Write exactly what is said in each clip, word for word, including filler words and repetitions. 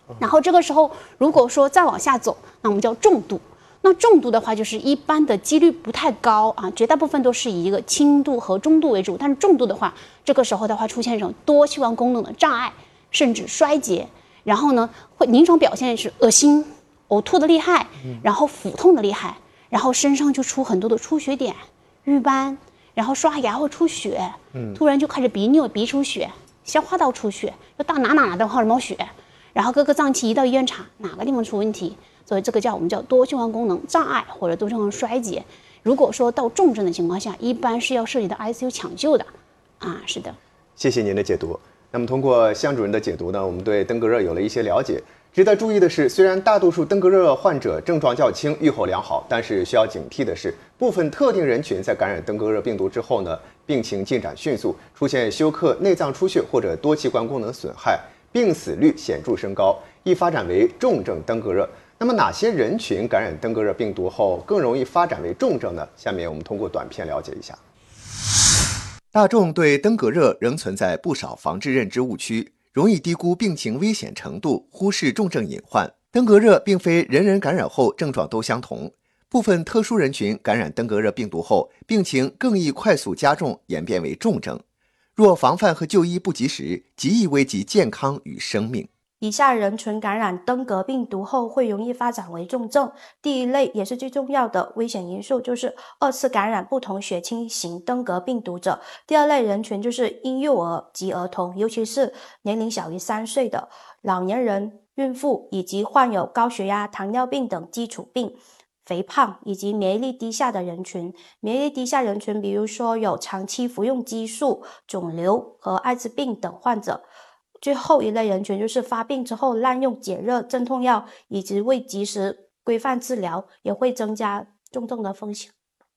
然后这个时候如果说再往下走，那我们叫重度。那重度的话，就是一般的几率不太高啊，绝大部分都是以一个轻度和中度为主。但是重度的话，这个时候的话出现一种多器官功能的障碍，甚至衰竭。然后呢，会临床表现是恶心、呕吐的厉害，然后腹痛的厉害，然后身上就出很多的出血点、瘀斑，然后刷牙会出血，突然就开始鼻衄、鼻出血，消化道出血，又到哪哪哪的荷尔蒙血，然后各个脏器一到医院查，哪个地方出问题？所以这个叫我们叫多器官功能障碍或者多器官衰竭。如果说到重症的情况下，一般是要涉及到 I C U 抢救的，啊，是的。 谢谢您的解读。那么通过向主任的解读呢，我们对登革热有了一些了解。值得注意的是，虽然大多数登革热患者症状较轻，预后良好，但是需要警惕的是，部分特定人群在感染登革热病毒之后呢，病情进展迅速，出现休克、内脏出血或者多器官功能损害，病死率显著升高，易发展为重症登革热。那么哪些人群感染登革热病毒后更容易发展为重症呢？下面我们通过短片了解一下。大众对登革热仍存在不少防治认知误区，容易低估病情危险程度，忽视重症隐患。登革热并非人人感染后症状都相同，部分特殊人群感染登革热病毒后，病情更易快速加重，演变为重症。若防范和就医不及时，极易危及健康与生命。 以下人群感染登革病毒后会容易发展为重症。第一类也是最重要的危险因素，就是二次感染不同血清型登革病毒者。第二类人群就是婴幼儿及儿童，尤其是年龄小于三岁的老年人、孕妇以及患有高血压、糖尿病等基础病、肥胖以及免疫力低下的人群。免疫力低下人群比如说有长期服用激素、肿瘤和艾滋病等患者。最后一类人群就是发病之后滥用解热镇痛药以及未及时规范治疗，也会增加重症的风险。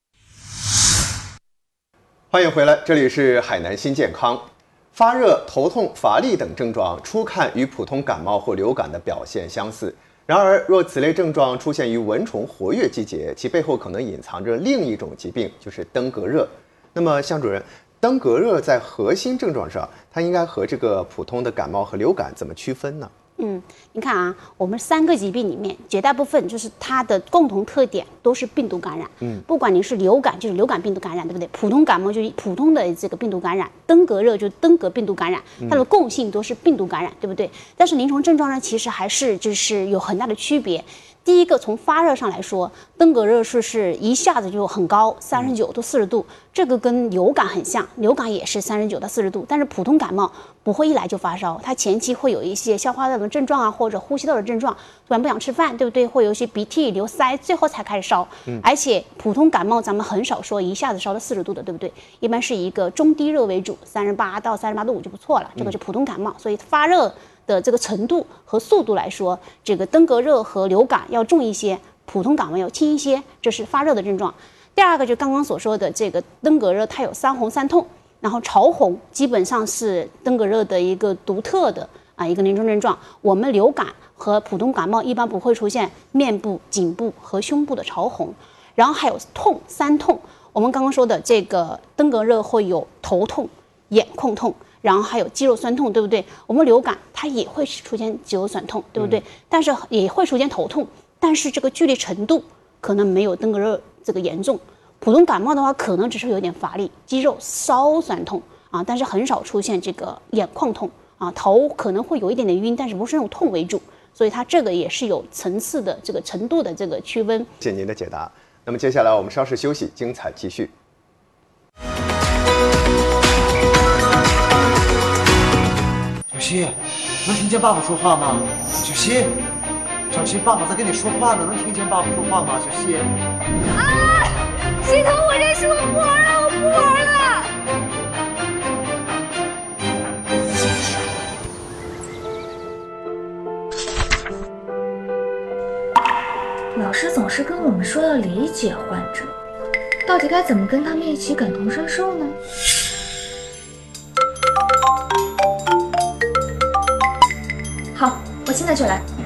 欢迎回来，这里是海南新健康。发热、头痛、乏力等症状初看与普通感冒或流感的表现相似，然而若此类症状出现于蚊虫活跃季节，其背后可能隐藏着另一种疾病，就是登革热。那么向主任，登革热在核心症状上，它应该和这个普通的感冒和流感怎么区分呢？ 嗯，你看啊，我们三个疾病里面，绝大部分就是它的共同特点都是病毒感染。嗯，不管你是流感，就是流感病毒感染，对不对？普通感冒就是普通的这个病毒感染，登革热就是登革病毒感染，它的共性都是病毒感染，对不对？但是临床症状呢，其实还是就是有很大的区别。第一个，从发热上来说，登革热是是一下子就很高，三十九到四十度，这个跟流感很像，流感也是三十九到四十度，但是普通感冒不会一来就发烧，它前期会有一些消化道的症状啊，或者呼吸道的症状，突然不想吃饭，对不对？会有一些鼻涕、流腮，最后才开始烧。嗯，而且普通感冒咱们很少说一下子烧到四十度的，对不对？一般是一个中低热为主，三十八到三十八度五就不错了，这个是普通感冒，所以发热的这个程度和速度来说，这个登革热和流感要重一些，普通感冒要轻一些，这是发热的症状。第二个就刚刚所说的这个登革热，它有三红三痛，然后潮红基本上是登革热的一个独特的啊一个临床症状。我们流感和普通感冒一般不会出现面部、颈部和胸部的潮红，然后还有痛三痛。我们刚刚说的这个登革热会有头痛、眼控痛。然后还有肌肉酸痛，对不对？我们流感它也会出现肌肉酸痛，对不对？嗯、但是也会出现头痛，但是这个剧烈程度可能没有登革热这个严重。普通感冒的话，可能只是有点乏力、肌肉稍酸痛啊，但是很少出现这个眼眶痛啊，头可能会有一点点晕，但是不是那种痛为主，所以它这个也是有层次的这个程度的这个区分。 谢谢您的解答。那么接下来我们稍事休息，精彩继续。 小希，能听见爸爸说话吗？小希，小希，爸爸在跟你说话呢，能听见爸爸说话吗？小希， 啊！系统，我这是我不玩了，我不玩了。老师总是跟我们说要理解患者，到底该怎么跟他们一起感同身受呢？好，我现在就来。